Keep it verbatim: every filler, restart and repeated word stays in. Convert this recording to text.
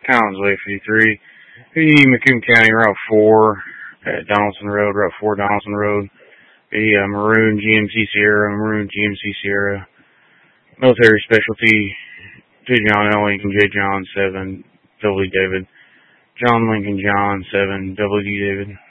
Collins Way fifty-three, P D Macomb County, Route four, at Donaldson Road, Route four, Donaldson Road, the uh, Maroon G M C Sierra, Maroon G M C Sierra, Military Specialty, J. John L. Lincoln, J. John seven, W. David, John Lincoln John seven, W. D. David.